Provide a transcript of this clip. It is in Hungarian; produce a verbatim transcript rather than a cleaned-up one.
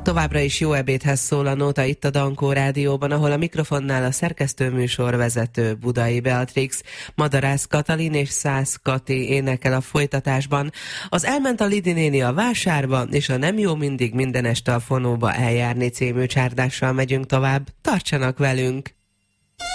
Továbbra is jó ebédhez szól a nóta itt a Dankó Rádióban, ahol a mikrofonnál a szerkesztőműsor vezető Budai Beatrix, Madarász Katalin és Szász Kati énekel a folytatásban. Az Elment a Lidi néni a vásárba, és a Nem jó mindig minden este a fonóba eljárni című csárdással megyünk tovább. Tartsanak velünk!